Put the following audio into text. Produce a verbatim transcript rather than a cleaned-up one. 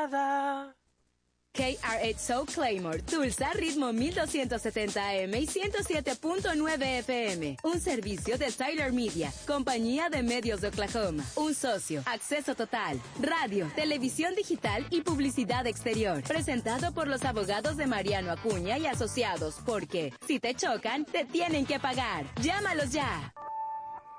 nada. K R ocho Soul Claymore, Tulsa, ritmo mil doscientos setenta A M y ciento siete punto nueve F M. Un servicio de Tyler Media, compañía de medios de Oklahoma. Un socio, acceso total, radio, televisión digital y publicidad exterior. Presentado por los abogados de Mariano Acuña y Asociados, porque si te chocan, te tienen que pagar. Llámalos ya.